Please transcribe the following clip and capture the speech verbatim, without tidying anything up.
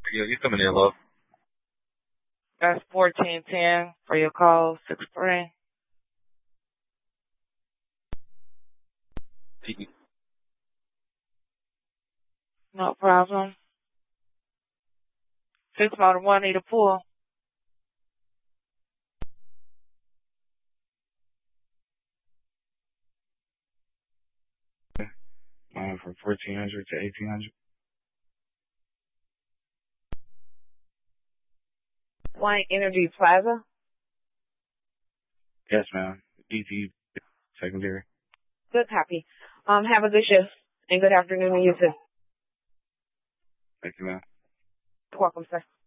Yeah, you coming in, love. That's fourteen ten for your call, six three. No problem. Six motor one, need a pull. Uh, from fourteen hundred to eighteen hundred. White Energy Plaza? Yes, ma'am. D T secondary. Good copy. Um, have a good shift and good afternoon to you too. Thank you, ma'am. You're welcome, sir.